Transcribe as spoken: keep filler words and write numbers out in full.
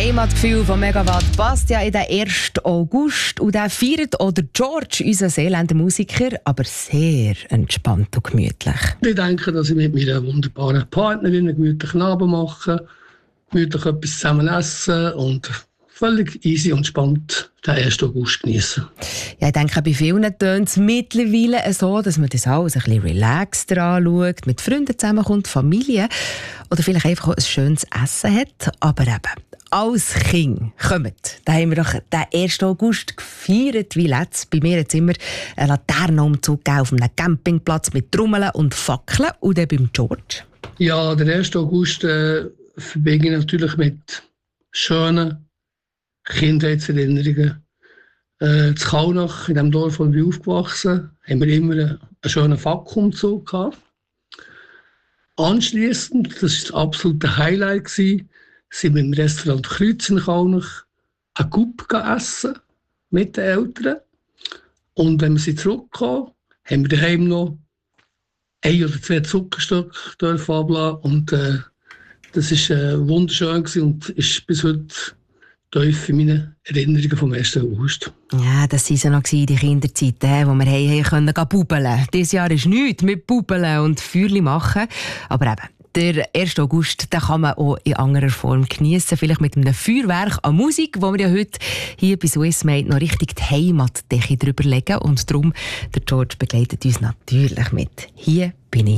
Heimatgefühl von Megawatt passt ja in den ersten August und den feiert auch der George, unser Seeländer Musiker, aber sehr entspannt und gemütlich. Ich denke, dass ich mit meiner wunderbaren Partnerin einen gemütlichen Abend mache, gemütlich etwas zusammen essen und völlig easy und entspannt den ersten August genießen. Ja, ich denke, bei vielen tönt es mittlerweile so, dass man das alles ein bisschen relaxter anschaut, mit Freunden zusammenkommt, Familie oder vielleicht einfach auch ein schönes Essen hat. Aber eben, als Kind kommt, da haben wir doch den ersten August gefeiert wie letztes. Bei mir hat es immer einen Laternenumzug auf einem Campingplatz mit Trommeln und Fackeln. Und dann beim George? Ja, den ersten August äh, verbinde ich natürlich mit schönen Kindheitserinnerungen. Äh, in Kaunach, in dem Dorf, wo ich aufgewachsen bin, haben wir immer einen schönen Fackelumzug gehabt. Anschliessend, das war das absolute Highlight, gewesen, sind wir im Restaurant Kreuz in Kaunach eine Coupe essen mit den Eltern. Und wenn wir sie zurückkamen, haben wir daheim noch ein oder zwei Zuckerstücke ablassen. Und äh, das war äh, wunderschön und ist bis heute tief in meinen Erinnerungen vom ersten August. Ja, das waren so noch die Kinderzeiten, wo wir haben können bubeln. Dieses Jahr ist nichts mit Bubeln und Feuerchen machen. Aber eben, der ersten August, den kann man auch in anderer Form geniessen. Vielleicht mit einem Feuerwerk an Musik, wo wir ja heute hier bei Swiss Made noch richtig die Heimatdecke drüber legen. Und darum, der George begleitet uns natürlich mit «Hier bin ich».